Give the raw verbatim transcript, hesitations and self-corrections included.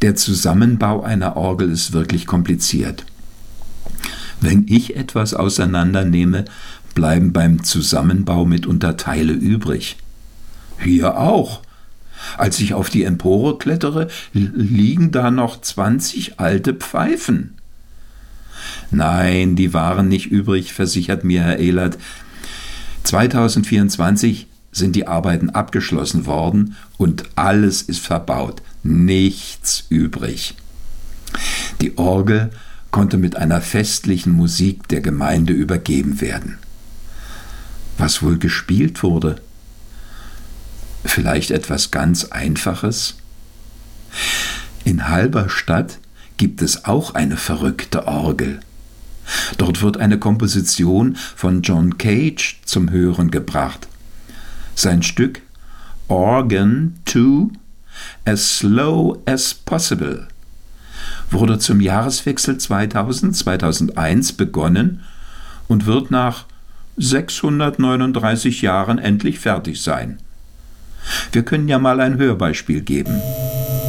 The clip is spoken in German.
Der Zusammenbau einer Orgel ist wirklich kompliziert. Wenn ich etwas auseinandernehme, bleiben beim Zusammenbau mitunter Teile übrig. Hier auch. Als ich auf die Empore klettere, liegen da noch zwanzig alte Pfeifen. Nein, die waren nicht übrig, versichert mir Herr Ehlert. zweitausendvierundzwanzig sind die Arbeiten abgeschlossen worden und alles ist verbaut. Nichts übrig. Die Orgel konnte mit einer festlichen Musik der Gemeinde übergeben werden. Was wohl gespielt wurde? Vielleicht etwas ganz Einfaches? In Halberstadt gibt es auch eine verrückte Orgel. Dort wird eine Komposition von John Cage zum Hören gebracht. Sein Stück Organ two, As Slow as Possible wurde zum Jahreswechsel zweitausend zweitausendeins begonnen und wird nach sechshundertneununddreißig Jahren endlich fertig sein. Wir können ja mal ein Hörbeispiel geben.